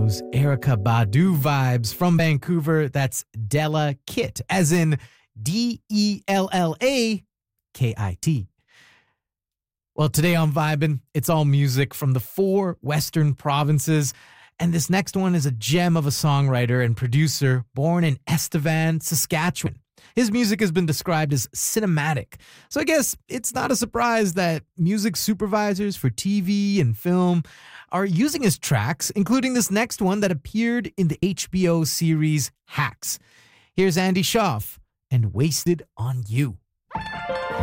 those Erykah Badu vibes from Vancouver. That's Della Kit, as in Dellakit. Well, today on Vibin', it's all music from the 4 Western provinces. And this next one is a gem of a songwriter and producer born in Estevan, Saskatchewan. His music has been described as cinematic. So I guess it's not a surprise that music supervisors for TV and film are using his tracks, including this next one that appeared in the HBO series Hacks. Here's Andy Schaaf and Wasted on You.